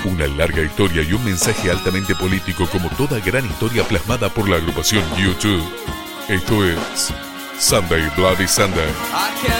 Una larga historia y un mensaje altamente político como toda gran historia plasmada por la agrupación U2. Esto es Sunday Bloody Sunday.